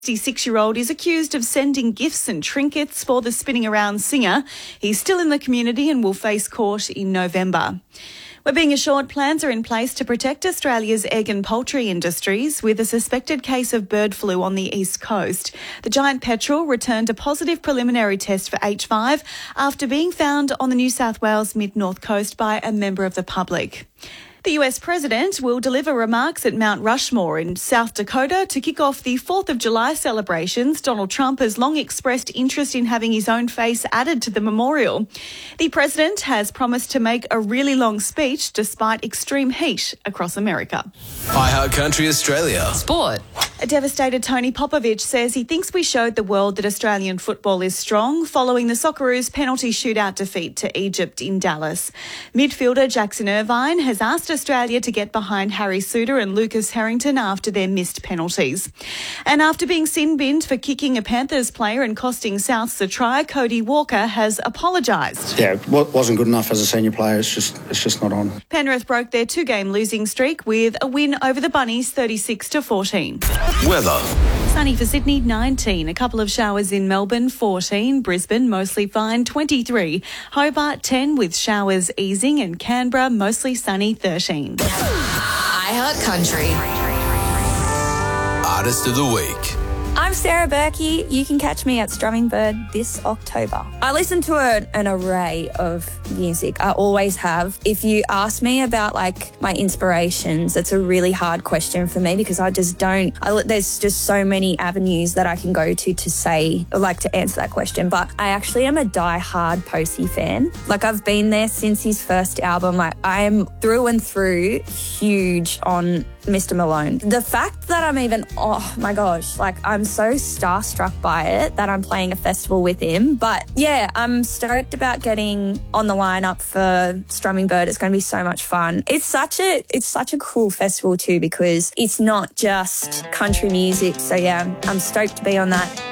66-year-old is accused of sending gifts and trinkets for the Spinning Around singer. He's still in the community and will face court in November. We're being assured plans are in place to protect Australia's egg and poultry industries with a suspected case of bird flu on the east coast. The giant petrel returned a positive preliminary test for H5 after being found on the New South Wales mid-north coast by a member of the public. The US President will deliver remarks at Mount Rushmore in South Dakota to kick off the 4th of July celebrations. Donald Trump has long expressed interest in having his own face added to the memorial. The President has promised to make a really long speech despite extreme heat across America. iHeart Country Australia. Sport. A devastated Tony Popovich says he thinks we showed the world that Australian football is strong following the Socceroos' penalty shootout defeat to Egypt in Dallas. Midfielder Jackson Irvine has asked Australia to get behind Harry Suter and Lucas Harrington after their missed penalties. And after being sin-binned for kicking a Panthers player and costing Souths a try, Cody Walker has apologised. Yeah, it wasn't good enough as a senior player. It's just not on. Penrith broke their 2-game losing streak with a win over the Bunnies 36-14. Weather. Sunny for Sydney, 19. A couple of showers in Melbourne, 14. Brisbane, mostly fine, 23. Hobart, 10 with showers easing. And Canberra, mostly sunny, 13. iHeart Country. Artist of the Week. I'm Sarah Berkey. You can catch me at Strumming Bird this October. I listen to an array of music. I always have. If you ask me about my inspirations, it's a really hard question for me because there's just so many avenues that I can go to to answer that question. But I actually am a die-hard Posey fan. I've been there since his first album. I am through and through huge on Mr. Malone. The fact that I'm even, oh my gosh, I'm so starstruck by it that I'm playing a festival with him. But yeah, I'm stoked about getting on the lineup for Strumming Bird. It's going to be so much fun. It's such a cool festival too because it's not just country music. So yeah, I'm stoked to be on that.